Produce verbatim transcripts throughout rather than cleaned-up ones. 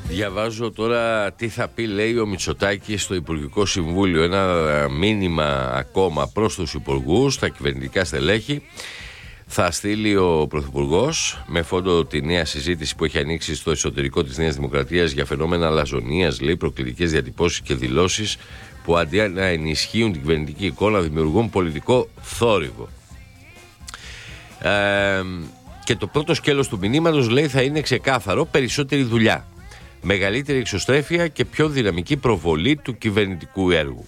Διαβάζω τώρα τι θα πει, λέει ο Μητσοτάκης στο Υπουργικό Συμβούλιο. Ένα μήνυμα ακόμα προς τους υπουργούς, τα κυβερνητικά στελέχη. Θα στείλει ο Πρωθυπουργός με φόντο τη νέα συζήτηση που έχει ανοίξει στο εσωτερικό της Νέας Δημοκρατίας για φαινόμενα αλαζονίας, λέει, προκλητικές διατυπώσεις και δηλώσεις που αντί να ενισχύουν την κυβερνητική εικόνα δημιουργούν πολιτικό θόρυβο. Ε, και το πρώτο σκέλος του μηνύματος, λέει, θα είναι ξεκάθαρο: περισσότερη δουλειά, μεγαλύτερη εξωστρέφεια και πιο δυναμική προβολή του κυβερνητικού έργου.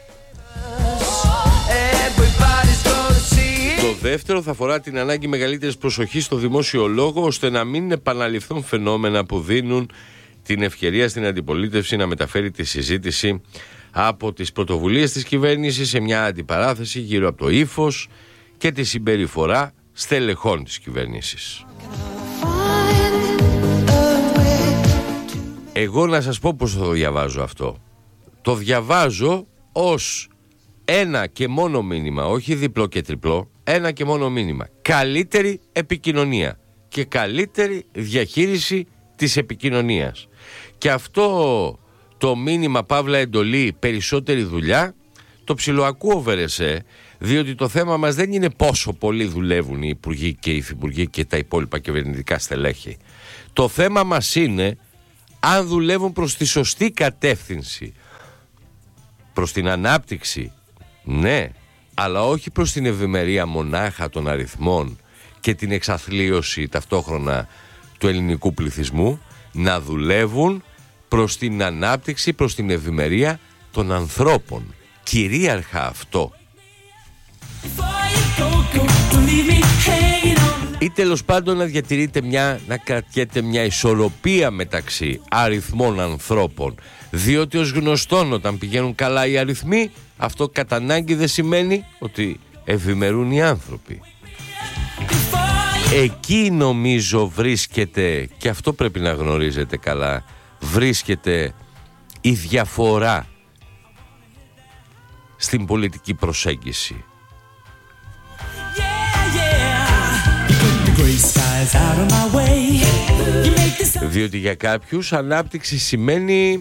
Το δεύτερο θα αφορά την ανάγκη μεγαλύτερης προσοχής στο δημόσιο λόγο, ώστε να μην επαναληφθούν φαινόμενα που δίνουν την ευκαιρία στην αντιπολίτευση να μεταφέρει τη συζήτηση από τις πρωτοβουλίες της κυβέρνησης σε μια αντιπαράθεση γύρω από το ύφος και τη συμπεριφορά στελεχών της κυβέρνησης. Εγώ να σας πω πώς το διαβάζω αυτό. Το διαβάζω ως ένα και μόνο μήνυμα, όχι διπλό και τριπλό, ένα και μόνο μήνυμα. Καλύτερη επικοινωνία και καλύτερη διαχείριση της επικοινωνίας. Και αυτό το μήνυμα, παύλα εντολή, περισσότερη δουλειά, το ψιλοακούω, Βερεσέ, διότι το θέμα μας δεν είναι πόσο πολύ δουλεύουν οι υπουργοί και οι υφυπουργοί και τα υπόλοιπα κυβερνητικά στελέχη. Το θέμα μας είναι αν δουλεύουν προς τη σωστή κατεύθυνση, προς την ανάπτυξη, ναι, αλλά όχι προς την ευημερία μονάχα των αριθμών και την εξαθλίωση ταυτόχρονα του ελληνικού πληθυσμού, να δουλεύουν προς την ανάπτυξη, προς την ευημερία των ανθρώπων. Κυρίαρχα αυτό. Ή τέλος πάντων να διατηρείται μια, να κρατιέται μια ισορροπία μεταξύ αριθμών ανθρώπων, διότι ως γνωστόν όταν πηγαίνουν καλά οι αριθμοί, αυτό κατά ανάγκη δεν σημαίνει ότι ευημερούν οι άνθρωποι. Εκεί νομίζω βρίσκεται, και αυτό πρέπει να γνωρίζετε καλά, βρίσκεται η διαφορά στην πολιτική προσέγγιση. Διότι για κάποιους ανάπτυξη σημαίνει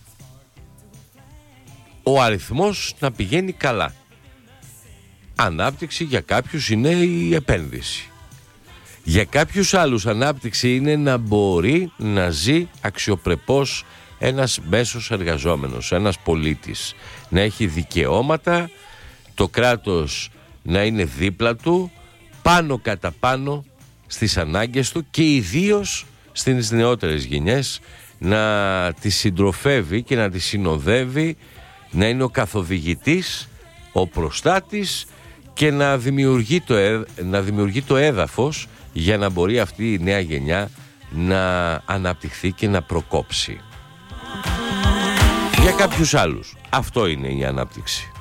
ο αριθμός να πηγαίνει καλά. Ανάπτυξη για κάποιους είναι η επένδυση. Για κάποιους άλλους ανάπτυξη είναι να μπορεί να ζει αξιοπρεπώς ένας μέσος εργαζόμενος, ένας πολίτης, να έχει δικαιώματα, το κράτος να είναι δίπλα του, πάνω κατά πάνω στις ανάγκες του και ιδίως στις νεότερες γενιές, να τις συντροφεύει και να τις συνοδεύει, να είναι ο καθοδηγητής, ο προστάτης και να δημιουργεί το, έ, να δημιουργεί το έδαφος για να μπορεί αυτή η νέα γενιά να αναπτυχθεί και να προκόψει. Για κάποιους άλλους αυτό είναι η ανάπτυξη.